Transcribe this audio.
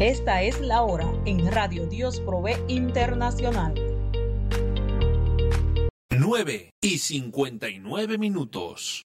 Esta es la hora en Radio Dios Provee Internacional. 9:59.